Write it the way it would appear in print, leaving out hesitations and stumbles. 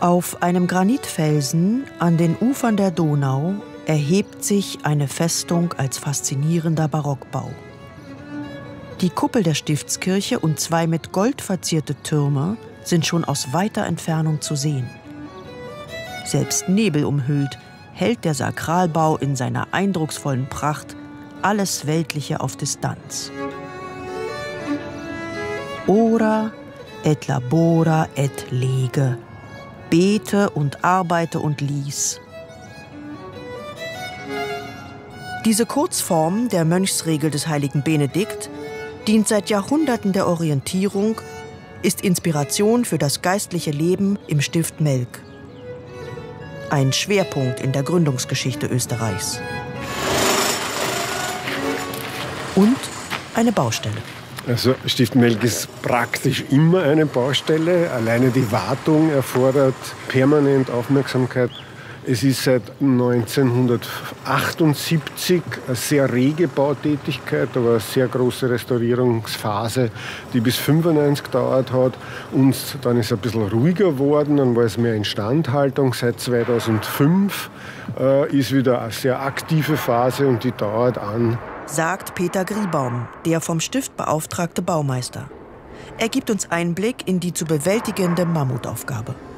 Auf einem Granitfelsen an den Ufern der Donau erhebt sich eine Festung als faszinierender Barockbau. Die Kuppel der Stiftskirche und 2 mit Gold verzierte Türme sind schon aus weiter Entfernung zu sehen. Selbst nebelumhüllt hält der Sakralbau in seiner eindrucksvollen Pracht alles Weltliche auf Distanz. Ora et labora et lege. Bete und arbeite und lies. Diese Kurzform der Mönchsregel des heiligen Benedikt dient seit Jahrhunderten der Orientierung, ist Inspiration für das geistliche Leben im Stift Melk. Ein Schwerpunkt in der Gründungsgeschichte Österreichs. Und eine Baustelle. Also Stift Melk ist praktisch immer eine Baustelle. Alleine die Wartung erfordert permanent Aufmerksamkeit. Es ist seit 1978 eine sehr rege Bautätigkeit, aber eine sehr große Restaurierungsphase, die bis 1995 gedauert hat. Und dann ist es ein bisschen ruhiger geworden, dann war es mehr Instandhaltung. Seit 2005 ist wieder eine sehr aktive Phase und die dauert an. Sagt Peter Griebaum, der vom Stift beauftragte Baumeister. Er gibt uns Einblick in die zu bewältigende Mammutaufgabe.